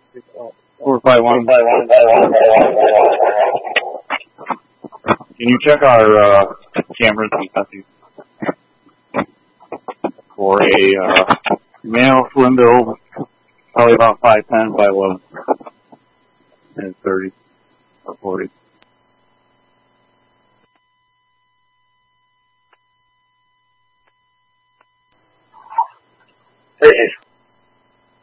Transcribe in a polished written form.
451. Can you check our cameras and stuff for a male slim build, probably about 5'10", 5'11", and 30 or 40. Hey,